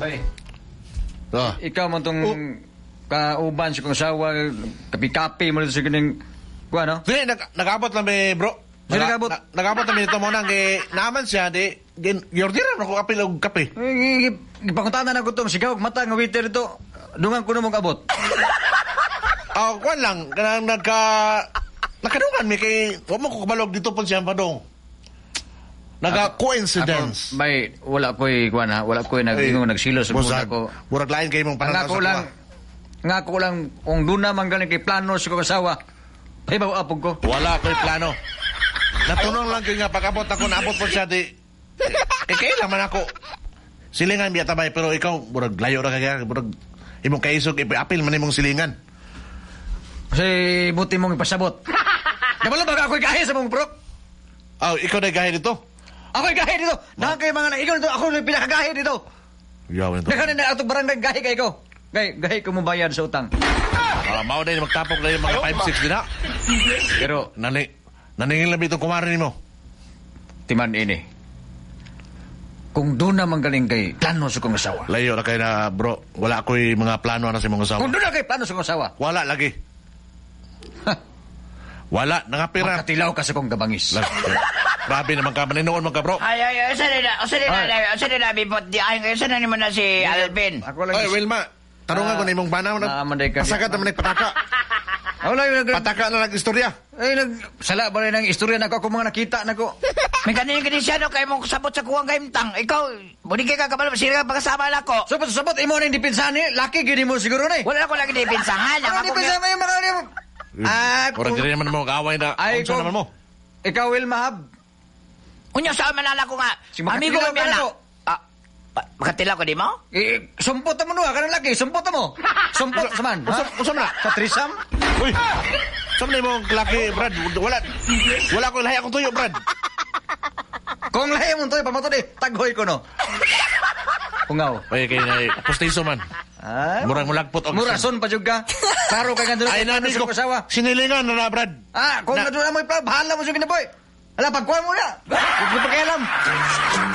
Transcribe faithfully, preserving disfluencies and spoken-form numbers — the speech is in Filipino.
Bay. Oh. Ikaw man tong Oh. kauban sa kong asawa, kapi-kapi mo dito sa kining, kuha, no? Dili, nag nag-abot lang may bro. Sino nag-abot? Na, nag-abot lang dito mo nang eh, naaman siya, di, gin, yordiran ako kapil og kape. Eh, Ipanguntahan na ko itong sigaw, mata nga waiter ito. Dungan ko na mong abot. Ah, kwan lang, kanang nagka, nakadungan mi kay, huwag mo ko kabalog dito po siya padong. Nagka-coincidence. Ako, may, wala ko'y, kuha na, wala ko'y nag, ingon, nagsilo sa muna Busag, ko. burag lain kayo mong Nga pananaw ko sa lang, kuha. nga ko lang, kung doon na manggaling kay plano sa kong asawa, ay bawa apog ko. Wala ko'y plano. Natunong lang kayo nga, pag-abot ako, naabot po siya, di, eh, kailan man ako. Silingan biya tabay, pero ikaw, burag layo na kaya, burag, imong kaisog, ipi-apil man imong silingan. Kasi buti mong ipasabot. Kabalo ba ako'y gahe sa mong bro? Oh, ikaw na gahe dito? Ako'y gahe dito! Nang kayo mga naigon dito, ako na pinakagahe dito! Yaw nito. Nakanin na atong barangay, gahe kayo ko! Gahe, gahe ko mo bayad sa utang. Ah, mao na yung magtapok na yung mga five six din ha. Pero, Nani, naningil na bitong kumarin mo. timan ini. Kung doon na manggaling kay plano sa kong asawa. Layo na kayo na, bro. Wala ko'y mga plano na sa mga asawa. Kung doon na kay plano sa kong asawa. Wala lagi. Wala, nangapira. Makatilaw ka sa kong gabangis. Lag- Grabe naman ka, maninoon mga bro. Ay, ay, ay, saan nila, saan nila, Ay. saan nila, bipot di, ay, saan na naman na si Alvin? Ako lang. Ay, Wilma, tarungan Ah, ko na imong banaw na. naamanday ka. Pasagat naman nagpataka. Ako lang yung nag... Pataka na nag-istorya. Ay, nag... Sala ba rin ang istorya na ko kung mga nakita na ko. May ganun yung kanisyano, kayo mong sabot sa kuwang kaimtang. Ikaw, budi ka kabalo, sila ka pagkasama na ko. Sabot, sabot, imo na yung dipinsani. Laki, gini mo siguro na eh. Wala ko lagi na ipinsangan. Ano Ang ako dipinsan mo yung mga... Ah, Orang kung... diri naman mo kaaway na. Ay, Unsa kung- naman mo? Ikaw, Wilmahab. Unyo sa manala ko nga. Si Amigo Makatilaw kami ka na na. ko. Ah, pa- makatilaw ko di mo? Eh, sumpot mo nuha, kanang laki, sumpot mo. Sumpot, saman. Usa, ha? usa na. Sa trisam? Uy. Saan na imong laki, Brad? Wala. Wala ko lahi akong tuyo, Brad. Kung lahi mo to, pamato di, taghoy ko no. Kungaw. Oy, kay na postiso man. Ah, Murang mulagpot og. murason pa jud ka. Klaro ka nga doon. Ay, nani ko. Asawa. Sinilingan na na, Brad. Ah, kung Na- na doon mo, bahala mo sa kinaboy. Ala, pagkuhan mo na. Huwag mo pakialam.